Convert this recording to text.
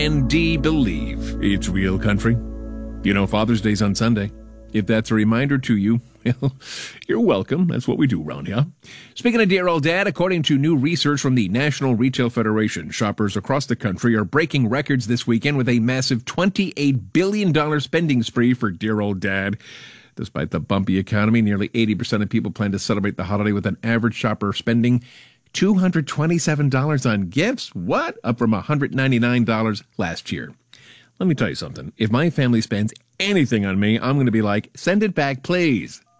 And D, believe it's real country. You know, Father's Day's on Sunday. If that's a reminder to you, well, you're welcome. That's what we do around here. Speaking of dear old dad, according to new research from the National Retail Federation, shoppers across the country are breaking records this weekend with a massive $28 billion spending spree for dear old dad. Despite the bumpy economy, nearly 80% of people plan to celebrate the holiday with an average shopper spending $227 on gifts. What? Up from $199 last year. Let me tell you something. If my family spends anything on me, I'm going to be like, send it back, please.